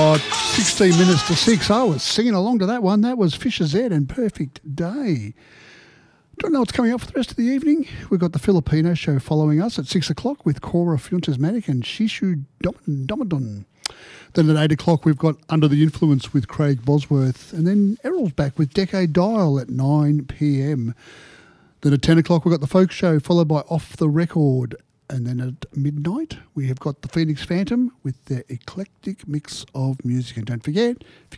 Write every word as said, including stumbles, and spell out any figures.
Oh, sixteen minutes to six. I was singing along to that one. That was Fisher Z and Perfect Day. Don't know what's coming up for the rest of the evening. We've got the Filipino show following us at six o'clock with Cora Fuentes-Matic and Shishu Domadon. Then at eight o'clock we've got Under the Influence with Craig Bosworth. And then Errol's back with Decade Dial at nine p.m. Then at ten o'clock we've got the Folk Show followed by Off the Record. And then at midnight, we have got the Phoenix Phantom with their eclectic mix of music. And don't forget,